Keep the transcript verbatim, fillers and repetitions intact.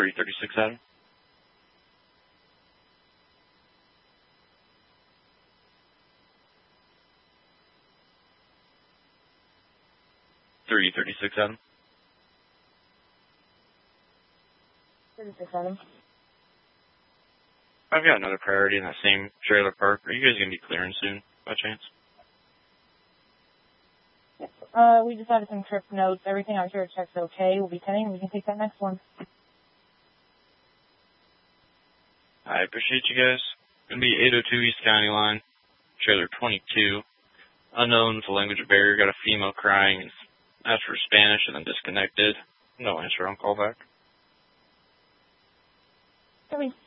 thirty thirty-six Adam. thirty thirty-six Adam. thirty-six Adam. I've got another priority in that same trailer park. Are you guys going to be clearing soon, by chance? Yep. Uh, we just added some trip notes. Everything out here checks okay. We'll be pending. We can take that next one. I appreciate you guys. Going to be eight oh two East County Line, trailer twenty-two. Unknown with the language barrier. Got a female crying. Asked for Spanish and then disconnected. No answer on callback. Copy.